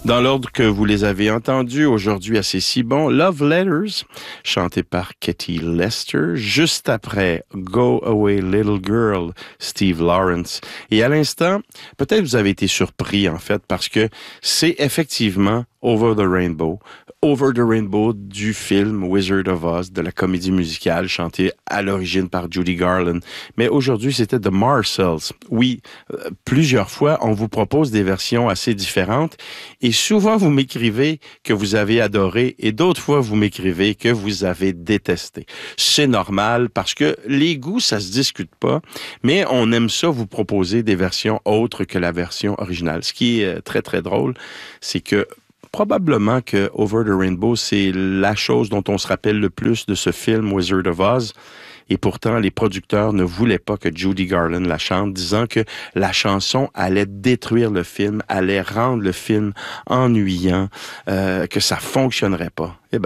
Dans l'ordre que vous les avez entendus aujourd'hui à C'est si bon, Love Letters, chanté par Katie Lester, juste après Go Away Little Girl, Steve Lawrence. Et à l'instant, peut-être vous avez été surpris en fait parce que c'est effectivement Over the Rainbow du film Wizard of Oz, de la comédie musicale chantée à l'origine par Judy Garland. Mais aujourd'hui, c'était The Marshalls. Oui, plusieurs fois, on vous propose des versions assez différentes et souvent, vous m'écrivez que vous avez adoré et d'autres fois, vous m'écrivez que vous avez détesté. C'est normal parce que les goûts, ça se discute pas, mais on aime ça vous proposer des versions autres que la version originale. Ce qui est très, très drôle, c'est que probablement que Over the Rainbow, c'est la chose dont on se rappelle le plus de ce film Wizard of Oz. Et pourtant, les producteurs ne voulaient pas que Judy Garland la chante, disant que la chanson allait détruire le film, allait rendre le film ennuyant, que ça fonctionnerait pas. Eh ben,